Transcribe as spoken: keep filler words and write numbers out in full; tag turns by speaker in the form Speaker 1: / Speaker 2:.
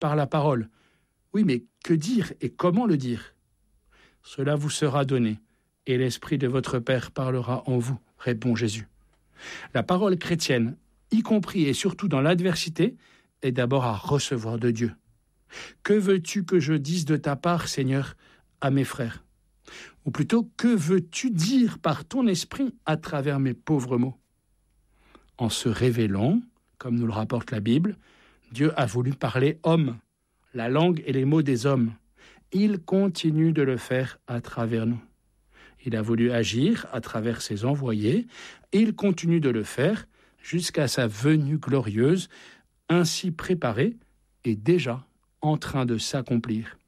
Speaker 1: par la parole. Oui, mais que dire et comment le dire ? Cela vous sera donné, et l'Esprit de votre Père parlera en vous, répond Jésus. La parole chrétienne, y compris et surtout dans l'adversité, est d'abord à recevoir de Dieu. Que veux-tu que je dise de ta part, Seigneur, à mes frères ? Ou plutôt, que veux-tu dire par ton esprit à travers mes pauvres mots ? En se révélant, comme nous le rapporte la Bible, Dieu a voulu parler homme, la langue et les mots des hommes. Il continue de le faire à travers nous. Il a voulu agir à travers ses envoyés, et il continue de le faire jusqu'à sa venue glorieuse, ainsi préparée et déjà en train de s'accomplir.